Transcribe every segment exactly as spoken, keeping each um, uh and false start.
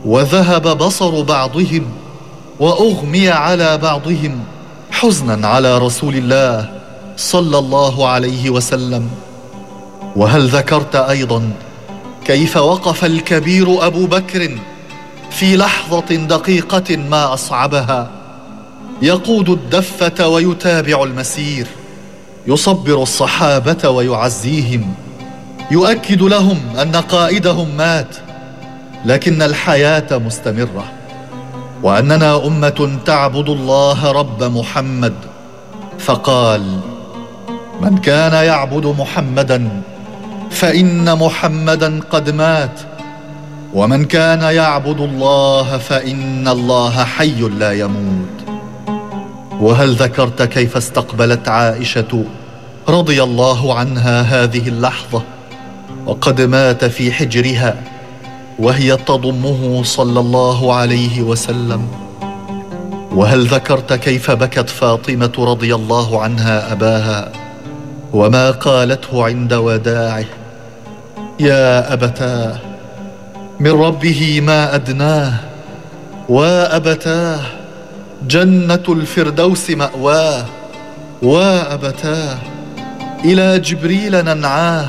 وذهب بصر بعضهم وأغمي على بعضهم حزنا على رسول الله صلى الله عليه وسلم. وهل ذكرت أيضا كيف وقف الكبير أبو بكر في لحظة دقيقة ما أصعبها، يقود الدفة ويتابع المسير، يصبر الصحابة ويعزيهم، يؤكد لهم أن قائدهم مات لكن الحياة مستمرة، وأننا أمة تعبد الله رب محمد. فقال: من كان يعبد محمدا فإن محمدا قد مات، ومن كان يعبد الله فإن الله حي لا يموت. وهل ذكرت كيف استقبلت عائشة رضي الله عنها هذه اللحظة وقد مات في حجرها وهي تضمه صلى الله عليه وسلم؟ وهل ذكرت كيف بكت فاطمة رضي الله عنها أباها وما قالته عند وداعه: يا أبتاه من ربه ما أدناه، وأبتاه جنة الفردوس مأواه، وأبتاه إلى جبريل ننعاه،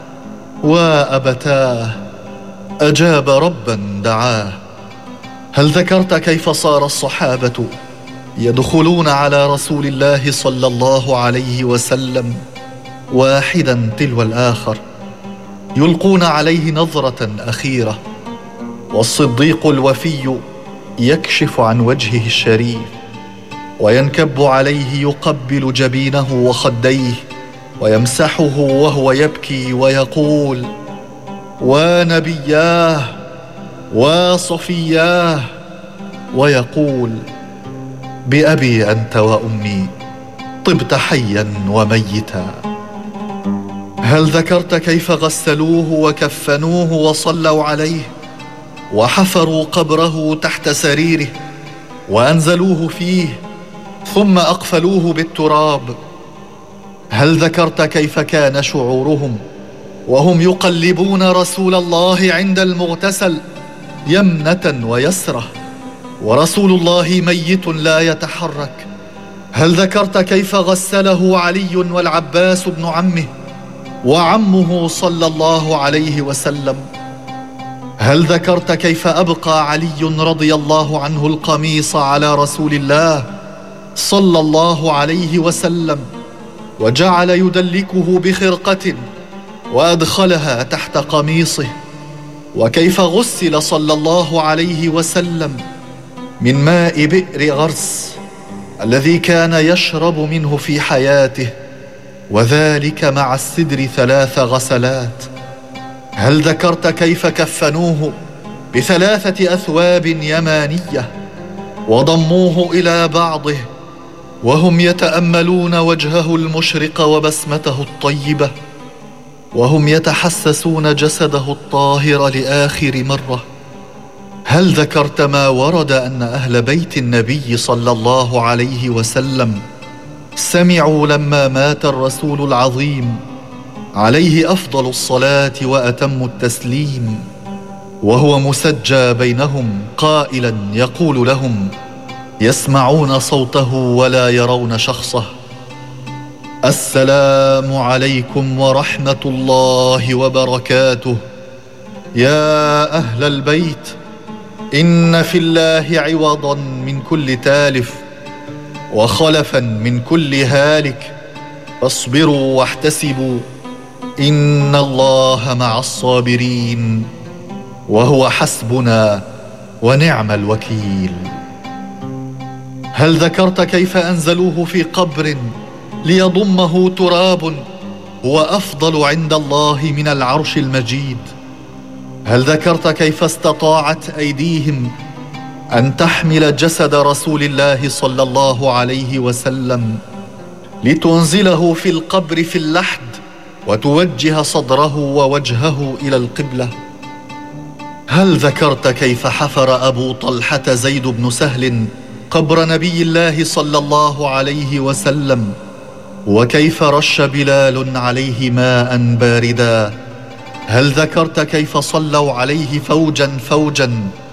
وأبتاه أجاب ربا دعاه. هل ذكرت كيف صار الصحابة يدخلون على رسول الله صلى الله عليه وسلم واحدا تلو الآخر، يلقون عليه نظرة أخيرة، والصديق الوفي يكشف عن وجهه الشريف وينكب عليه يقبل جبينه وخديه ويمسحه وهو يبكي ويقول: ونبياه وصفياه، ويقول: بأبي أنت وأمي طبت حيا وميتا. هل ذكرت كيف غسلوه وكفنوه وصلوا عليه وحفروا قبره تحت سريره وأنزلوه فيه ثم أقفلوه بالتراب؟ هل ذكرت كيف كان شعورهم وهم يقلبون رسول الله عند المغتسل يمنة ويسرة ورسول الله ميت لا يتحرك؟ هل ذكرت كيف غسله علي والعباس بن عمه وعمه صلى الله عليه وسلم؟ هل ذكرت كيف أبقى علي رضي الله عنه القميص على رسول الله صلى الله عليه وسلم وجعل يدلكه بخرقة وأدخلها تحت قميصه؟ وكيف غسل صلى الله عليه وسلم من ماء بئر غرس الذي كان يشرب منه في حياته، وذلك مع السدر ثلاث غسلات؟ هل ذكرت كيف كفنوه بثلاثة أثواب يمانية وضموه إلى بعضه وهم يتأملون وجهه المشرق وبسمته الطيبة وهم يتحسسون جسده الطاهر لآخر مرة؟ هل ذكرت ما ورد أن أهل بيت النبي صلى الله عليه وسلم سمعوا لما مات الرسول العظيم عليه أفضل الصلاة وأتم التسليم وهو مسجى بينهم قائلا يقول لهم: يسمعون صوته ولا يرون شخصه: السلام عليكم ورحمة الله وبركاته يا أهل البيت، إن في الله عوضا من كل تالف وخلفا من كل هالك، فاصبروا واحتسبوا إن الله مع الصابرين وهو حسبنا ونعم الوكيل. هل ذكرت كيف أنزلوه في قبر ليضمه تراب هو أفضل عند الله من العرش المجيد؟ هل ذكرت كيف استطاعت أيديهم أن تحمل جسد رسول الله صلى الله عليه وسلم لتنزله في القبر في اللحد وتوجه صدره ووجهه إلى القبلة؟ هل ذكرت كيف حفر أبو طلحة زيد بن سهل قبر نبي الله صلى الله عليه وسلم وكيف رش بلال عليه ماء باردا؟ هل ذكرت كيف صلوا عليه فوجا فوجا